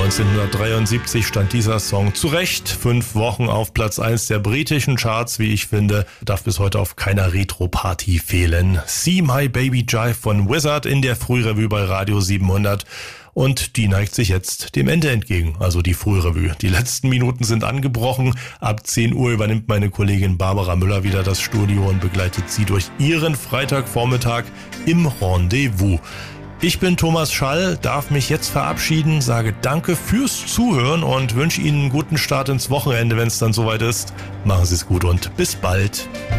1973 stand dieser Song zu Recht 5 Wochen auf Platz 1 der britischen Charts, wie ich finde. Darf bis heute auf keiner Retro-Party fehlen. See My Baby Jive von Wizard in der Frührevue bei Radio 700. Und die neigt sich jetzt dem Ende entgegen, also die Frührevue. Die letzten Minuten sind angebrochen. Ab 10 Uhr übernimmt meine Kollegin Barbara Müller wieder das Studio und begleitet Sie durch Ihren Freitagvormittag im Rendezvous. Ich bin Thomas Schall, darf mich jetzt verabschieden, sage danke fürs Zuhören und wünsche Ihnen einen guten Start ins Wochenende, wenn es dann soweit ist. Machen Sie es gut und bis bald.